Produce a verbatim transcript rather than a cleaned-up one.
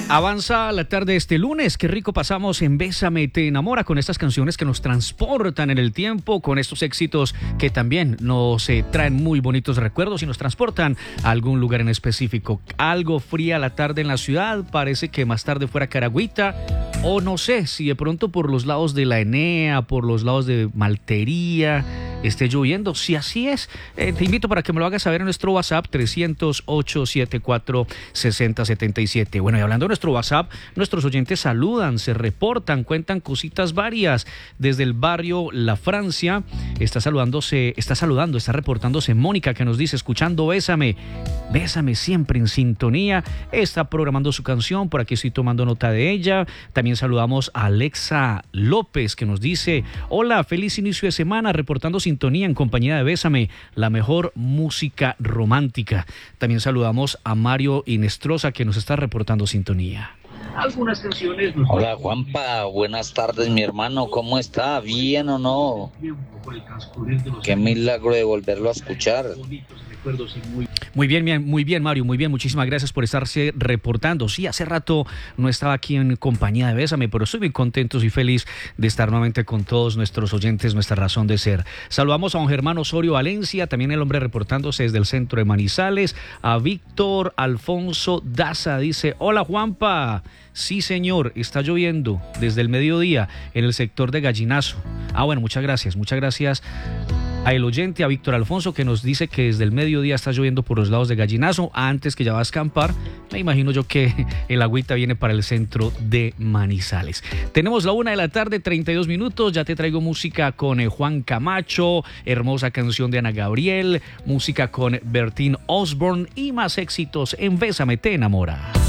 Avanza la tarde de este lunes, qué rico pasamos en Bésame te enamora con estas canciones que nos transportan en el tiempo, con estos éxitos que también nos eh, traen muy bonitos recuerdos y nos transportan a algún lugar en específico. Algo fría la tarde en la ciudad, parece que más tarde fuera Caragüita, o no sé, si de pronto por los lados de la Enea, por los lados de Maltería esté lloviendo. Si así es, eh, te invito para que me lo hagas saber en nuestro WhatsApp trescientos ocho, setenta y cuatro, sesenta setenta y siete. Bueno, y hablando de nuestro WhatsApp, nuestros oyentes saludan, se reportan, cuentan cositas varias. Desde el barrio La Francia está saludándose, está saludando, está reportándose Mónica, que nos dice, escuchando Bésame, Bésame siempre en sintonía, está programando su canción, por aquí estoy tomando nota de ella. También saludamos a Alexa López, que nos dice, hola, feliz inicio de semana, reportando sintonía en compañía de Bésame, la mejor música romántica. También saludamos a Mario Inestrosa, que nos está reportando sintonía. Algunas canciones. Hola Juanpa, buenas tardes mi hermano, ¿cómo está? ¿Bien o no? Qué milagro de volverlo a escuchar. Muy bien, muy bien Mario, muy bien, muchísimas gracias por estarse reportando. Sí, hace rato no estaba aquí en compañía de Bésame, pero estoy muy contento y feliz de estar nuevamente con todos nuestros oyentes, nuestra razón de ser. Saludamos a don Germán Osorio Valencia, también el hombre reportándose desde el centro de Manizales, a Víctor Alfonso Daza, dice, hola Juanpa, sí señor, está lloviendo desde el mediodía en el sector de Gallinazo. Ah bueno, muchas gracias, muchas gracias a el oyente, a Víctor Alfonso, que nos dice que desde el mediodía está lloviendo por los lados de Gallinazo, antes que ya va a escampar. Me imagino yo que el agüita viene para el centro de Manizales. Tenemos la una de la tarde, treinta y dos minutos, ya te traigo música con eh, Juan Camacho, hermosa canción de Ana Gabriel, música con Bertín Osborne y más éxitos en Bésame te enamora.